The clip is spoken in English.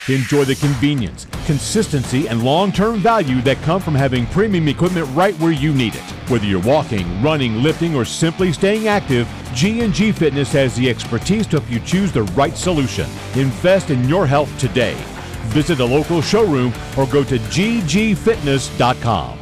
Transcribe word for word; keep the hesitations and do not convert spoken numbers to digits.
Enjoy the convenience, consistency, and long-term value that come from having premium equipment right where you need it. Whether you're walking, running, lifting, or simply staying active, G and G Fitness has the expertise to help you choose the right solution. Invest in your health today. Visit a local showroom or go to g g fitness dot com.